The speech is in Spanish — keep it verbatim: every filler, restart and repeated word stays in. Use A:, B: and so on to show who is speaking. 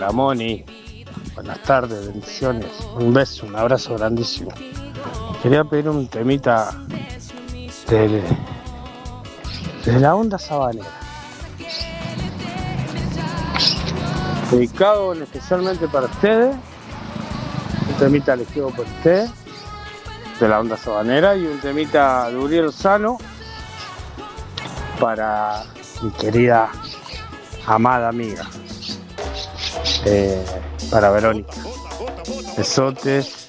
A: Hola Moni, buenas tardes, bendiciones, un beso, un abrazo grandísimo. Quería pedir un temita de, de la onda sabanera, dedicado especialmente para ustedes, un temita elegido por ustedes, de la onda sabanera, y un temita de Uriel Sano para mi querida, amada amiga, eh, para Verónica. Besotes.